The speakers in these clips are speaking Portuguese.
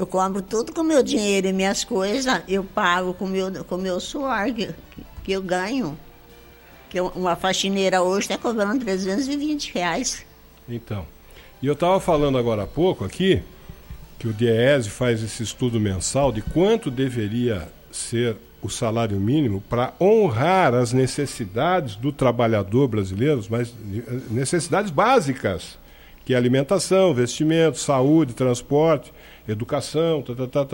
Eu compro tudo com meu dinheiro e minhas coisas, eu pago com meu suor que eu ganho. Que uma faxineira hoje está cobrando R$320. Então, e eu estava falando agora há pouco aqui, que o DIEESE faz esse estudo mensal de quanto deveria ser o salário mínimo para honrar as necessidades do trabalhador brasileiro, mas necessidades básicas, que é alimentação, vestimento, saúde, transporte, educação,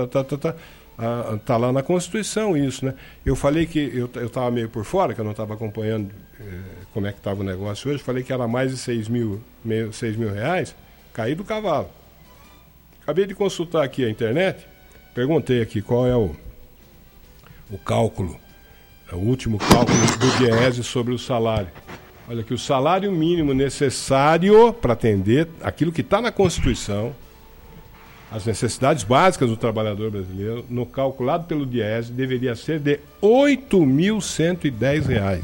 tá lá na Constituição isso, né? Eu falei que eu estava meio por fora, que eu não estava acompanhando como é que estava o negócio hoje, falei que era mais de 6 mil reais, caí do cavalo. Acabei de consultar aqui a internet, perguntei aqui qual é o cálculo, o último cálculo do DIEESE sobre o salário. Olha que o salário mínimo necessário para atender aquilo que está na Constituição, as necessidades básicas do trabalhador brasileiro, no calculado pelo DIEESE, deveria ser de R$ 8.110. R$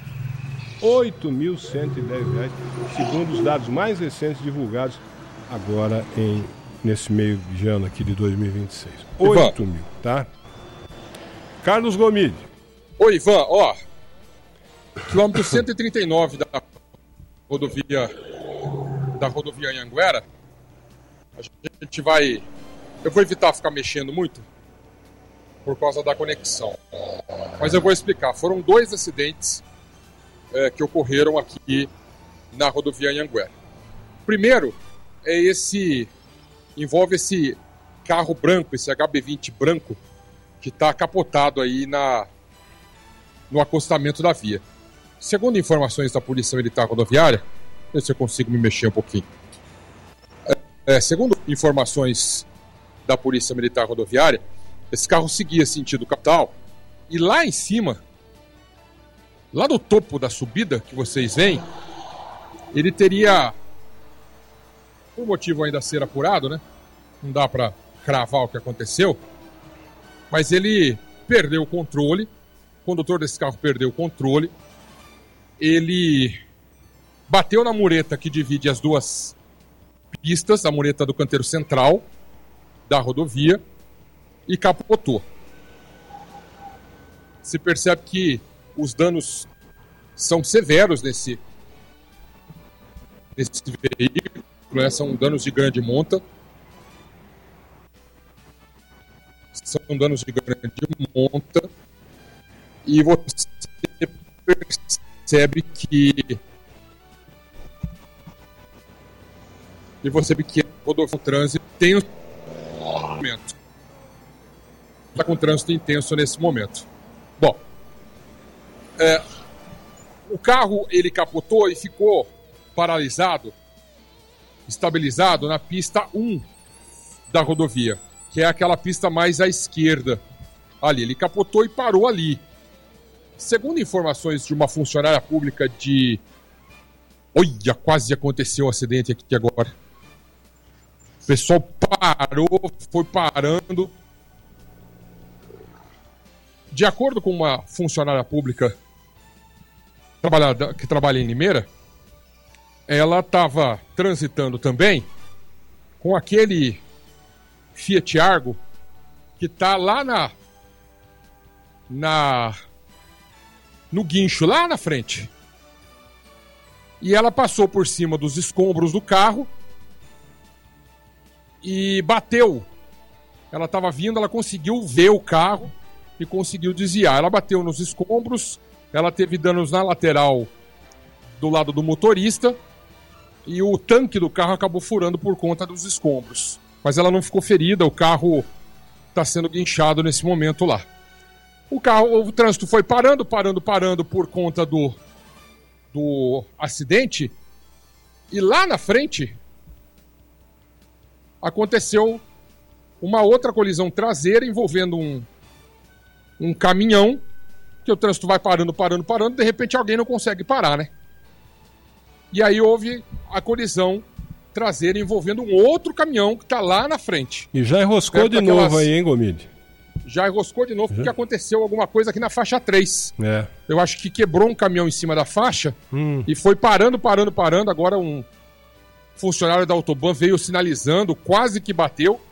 8.110, segundo os dados mais recentes divulgados agora nesse meio de ano aqui de 2026. 8 mil, tá? Carlos Gomide. Oi, Ivan, ó. Quilômetro 139 da rodovia Anhanguera. A gente vai... Eu vou evitar ficar mexendo muito por causa da conexão. Mas eu vou explicar. Foram 2 acidentes que ocorreram aqui na rodovia Anhanguera. Primeiro, envolve esse carro branco, esse HB20 branco, que está capotado aí no acostamento da via. Segundo informações da Polícia Militar Rodoviária, ver se eu consigo me mexer um pouquinho. Segundo informações da Polícia Militar Rodoviária, esse carro seguia sentido capital e lá em cima, lá no topo da subida que vocês veem, ele teria, por motivo ainda a ser apurado, né? Não dá para cravar o que aconteceu, mas ele perdeu o controle, o condutor desse carro perdeu o controle, ele bateu na mureta que divide as duas pistas, a mureta do canteiro central da rodovia, e capotou. Se percebe que os danos são severos nesse veículo, né? São danos de grande monta. E você percebe que o trânsito tem um momento. Está com trânsito intenso nesse momento. Bom, o carro ele capotou e ficou paralisado, estabilizado na pista 1 da rodovia, que é aquela pista mais à esquerda ali. Ele capotou e parou ali. Segundo informações de uma funcionária pública de... Olha, quase aconteceu um acidente aqui agora. O pessoal parou, foi parando. De acordo com uma funcionária pública que trabalha em Limeira, ela estava transitando também com aquele Fiat Argo que está lá no guincho, lá na frente. E ela passou por cima dos escombros do carro e bateu. Ela estava vindo, ela conseguiu ver o carro e conseguiu desviar. Ela bateu nos escombros, ela teve danos na lateral do lado do motorista e o tanque do carro acabou furando por conta dos escombros. Mas ela não ficou ferida, o carro está sendo guinchado nesse momento lá. O trânsito foi parando por conta do acidente. E lá na frente aconteceu uma outra colisão traseira envolvendo um caminhão, que o trânsito vai parando, de repente alguém não consegue parar, né? E aí houve a colisão traseira envolvendo um outro caminhão que está lá na frente. E já enroscou de novo aí, hein, Gomide? Já enroscou de novo porque aconteceu alguma coisa aqui na faixa 3. Eu acho que quebrou um caminhão em cima da faixa e foi parando. Agora um funcionário da Autoban veio sinalizando, quase que bateu.